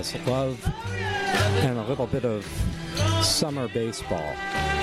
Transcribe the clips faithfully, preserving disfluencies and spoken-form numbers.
us love and a little bit of summer baseball.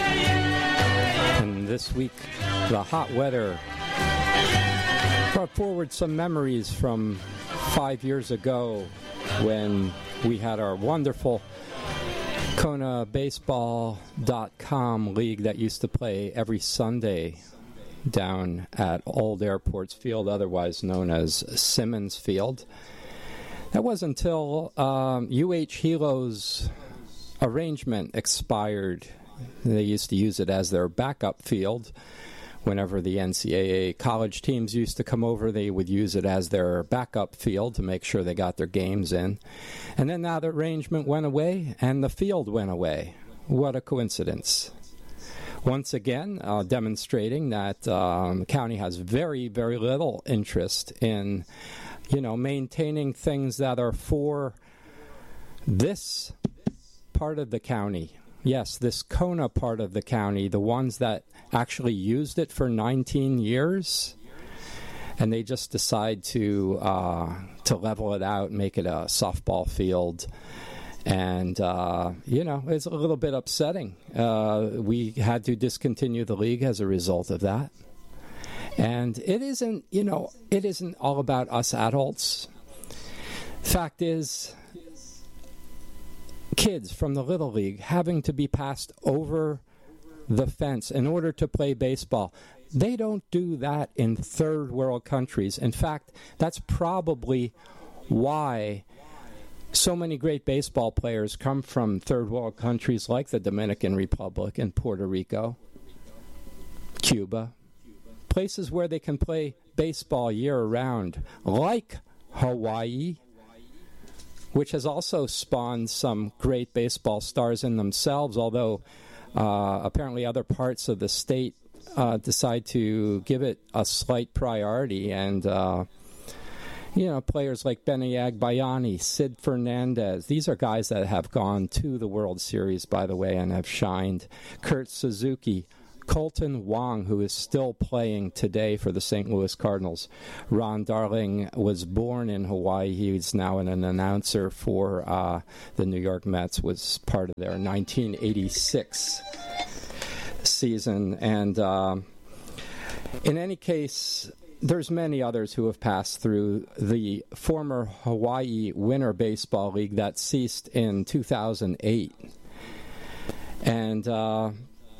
And this week, the hot weather brought forward some memories from five years ago when we had our wonderful Kona Baseball dot com league that used to play every Sunday down at Old Airports Field, otherwise known as Simmons Field. That was until um, U H Hilo's arrangement expired. They used to use it as their backup field. Whenever the N C double A college teams used to come over, they would use it as their backup field to make sure they got their games in. And then now the arrangement went away, and the field went away. What a coincidence. Once again, uh, demonstrating that um, the county has very, very little interest in, you know, maintaining things that are for this part of the county. Yes, this Kona part of the county, the ones that actually used it for nineteen years, and they just decide to uh, to level it out, make it a softball field. And, uh, you know, it's a little bit upsetting. Uh, we had to discontinue the league as a result of that. And it isn't, you know, it isn't all about us adults. Fact is, kids from the Little League having to be passed over the fence in order to play baseball, they don't do that in third world countries. In fact, that's probably why so many great baseball players come from third world countries like the Dominican Republic and Puerto Rico, Cuba, places where they can play baseball year-round, like Hawaii, which has also spawned some great baseball stars in themselves, although uh, apparently other parts of the state uh, decide to give it a slight priority. And, uh, you know, players like Benny Agbayani, Sid Fernandez, these are guys that have gone to the World Series, by the way, and have shined. Kurt Suzuki, Colton Wong, who is still playing today for the Saint Louis Cardinals. Ron Darling was born in Hawaii. He's now an, an announcer for uh, the New York Mets, was part of their nineteen eighty-six season. And uh, in any case, there's many others who have passed through the former Hawaii Winter Baseball League that ceased in two thousand eight. And uh,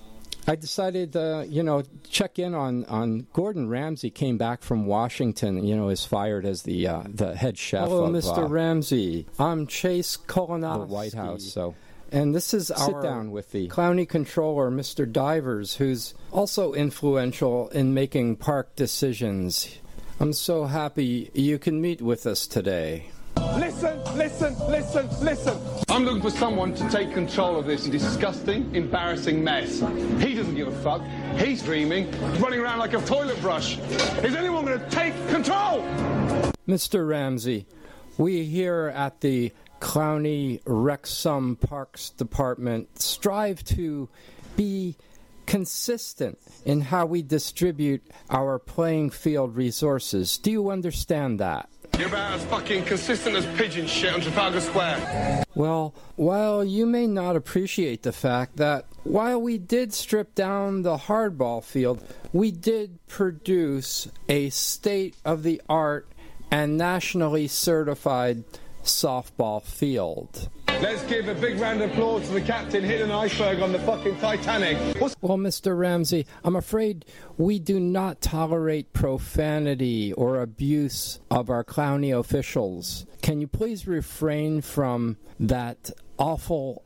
I decided, uh, you know, check in on, on Gordon Ramsay. Came back from Washington, you know, is fired as the uh, the head chef Hello, of Mister uh, Ramsay. I'm Chase Kolonowski. the White House. So, and this is sit our down with the Clowney controller, Mister Divers, who's also influential in making park decisions. I'm so happy you can meet with us today. Listen, listen, listen, listen. I'm looking for someone to take control of this disgusting, embarrassing mess. He doesn't give a fuck. He's dreaming, running around like a toilet brush. Is anyone going to take control? Mister Ramsay, we here at the Clowney Wrexham Parks Department strive to be consistent in how we distribute our playing field resources. Do you understand that? You're about as fucking consistent as pigeon shit on Trafalgar Square. Well, while you may not appreciate the fact that while we did strip down the hardball field, we did produce a state-of-the-art and nationally certified softball field. Let's give a big round of applause to the captain hitting an iceberg on the fucking Titanic. What's Well, Mister Ramsay, I'm afraid we do not tolerate profanity or abuse of our Clowney officials. Can you please refrain from that awful,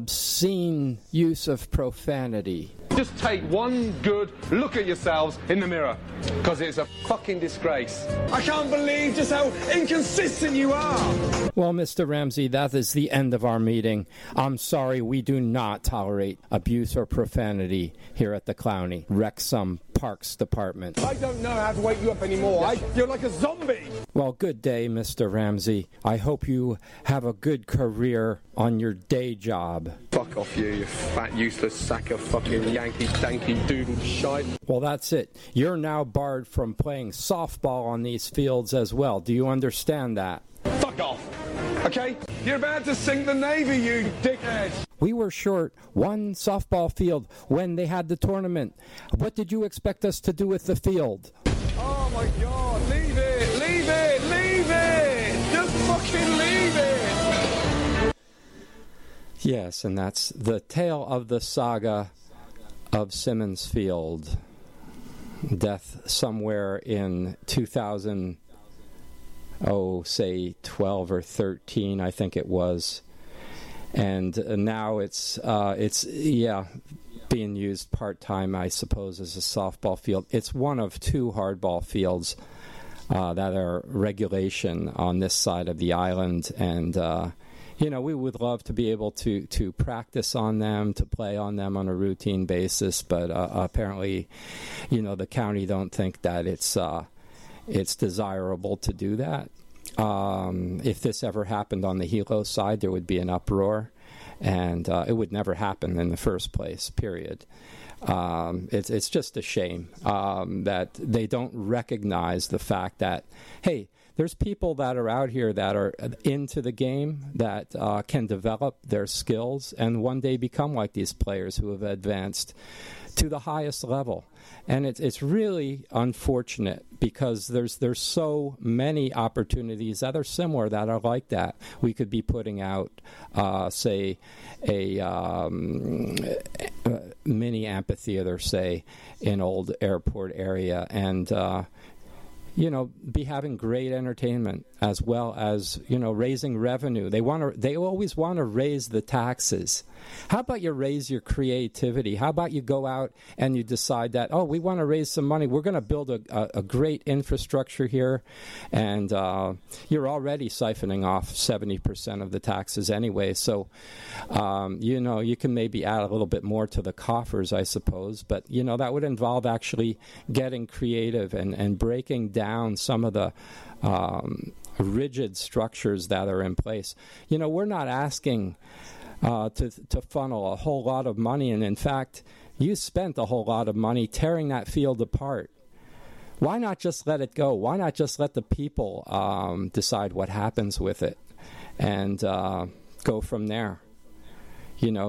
obscene use of profanity? Just take one good look at yourselves in the mirror, because it's a fucking disgrace. I can't believe just how inconsistent you are. Well, Mister Ramsay, that is the end of our meeting. I'm sorry, we do not tolerate abuse or profanity here at the Clowney Wrexham Parks Department. I don't know how to wake you up anymore. I, you're like a zombie. Well, good day, Mister Ramsay. I hope you have a good career on your day job. Fuck off you, you fat useless sack of fucking Yankee danky doodle shite. Well, that's it. You're now barred from playing softball on these fields as well. Do you understand that? Fuck off. Okay? You're about to sink the Navy, you dickhead. We were short one softball field when they had the tournament. What did you expect us to do with the field? Oh my God, leave it, leave it, leave it! Just fucking leave it! Yes, and that's the tale of the saga of Simmons Field. Death somewhere in two thousand, oh, say twelve or thirteen, I think it was. And now it's, uh, it's yeah, being used part-time, I suppose, as a softball field. It's one of two hardball fields uh, that are regulation on this side of the island. And, uh, you know, we would love to be able to, to practice on them, to play on them on a routine basis. But uh, apparently, you know, the county don't think that it's uh, it's desirable to do that. Um, if this ever happened on the Hilo side, there would be an uproar, and uh, it would never happen in the first place, period. Um, it's, it's just a shame um, that they don't recognize the fact that, hey, there's people that are out here that are into the game, that uh, can develop their skills and one day become like these players who have advanced to the highest level. And it's it's really unfortunate because there's there's so many opportunities that are similar that are like that. We could be putting out, uh, say, a um, mini amphitheater, say, in Old Airport area, and uh, you know, be having great entertainment as well as, you know, raising revenue. They want to. They always want to raise the taxes. How about you raise your creativity? How about you go out and you decide that, oh, we want to raise some money. We're going to build a, a, a great infrastructure here, and uh, you're already siphoning off seventy percent of the taxes anyway. So, um, you know, you can maybe add a little bit more to the coffers, I suppose. But, you know, that would involve actually getting creative and, and breaking down some of the um, rigid structures that are in place. You know, we're not asking Uh, to to funnel a whole lot of money, and in fact, you spent a whole lot of money tearing that field apart. Why not just let it go? Why not just let the people um, decide what happens with it and uh, go from there? You know.